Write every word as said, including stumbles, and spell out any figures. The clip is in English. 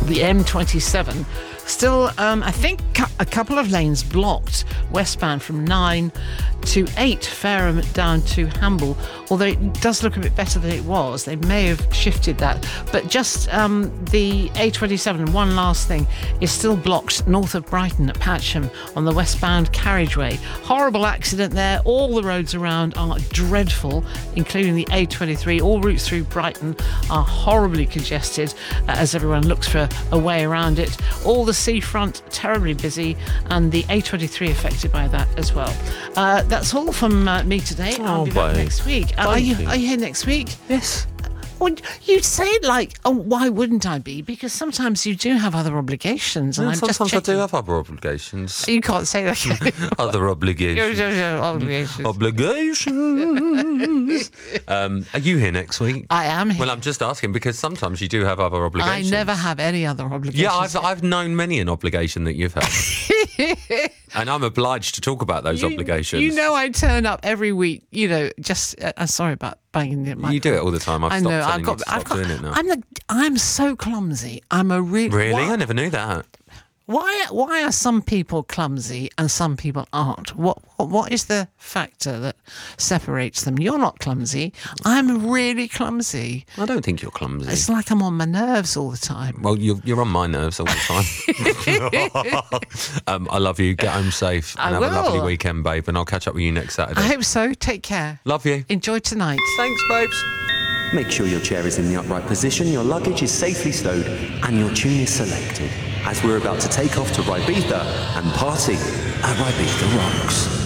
The M twenty-seven, still, um, I think, cu- a couple of lanes blocked westbound from nine to eight, Fareham down to Hamble, although it does look a bit better than it was. They may have shifted that. But just um, the A twenty-seven, one last thing, is still blocked north of Brighton at Patcham on the westbound carriageway. Horrible accident there. All the roads around are dreadful, including the A twenty-three. All routes through Brighton are horribly congested uh, as everyone looks for a way around it. All the seafront terribly busy, and the A twenty-three affected by that as well. Uh, that's all from uh, me today. Oh, I'll be back babe. next week. Uh, are you you. are you here next week? Yes. Well, you'd say it like, oh, why wouldn't I be? Because sometimes you do have other obligations, and Yeah, I'm just sometimes I checking. do have other obligations. You can't say that. Other obligations. Obligations. Obligations. um, are you here next week? I am here. Well, I'm just asking because sometimes you do have other I obligations. never have any other obligations. Yeah, I've I've known many an obligation that you've had, and I'm obliged to talk about those You- obligations. You know, I turn up every week. You know, just uh, I'm sorry about banging the mic. You do it all the time. I've I stopped know. telling I've got. you to stop I've got. doing it now. I'm the. I'm so clumsy. I'm a really. Really? Why, I never knew that. why? Why are some people clumsy and some people aren't? What? What, what is the factor that separates them? You're not clumsy. I'm really clumsy. I don't think you're clumsy. It's like I'm on my nerves all the time. Well, you're, you're on my nerves all the time. um, I love you. Get home safe and I have a lovely will. weekend, babe. And I'll catch up with you next Saturday. I hope so. Take care. Love you. Enjoy tonight. Thanks, babes. Make sure your chair is in the upright position, your luggage is safely stowed, and your tune is selected, as we're about to take off to Ibiza and party at Ibiza Rocks.